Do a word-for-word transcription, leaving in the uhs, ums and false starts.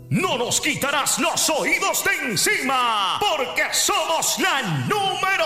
No nos quitarás los oídos de encima, porque somos la número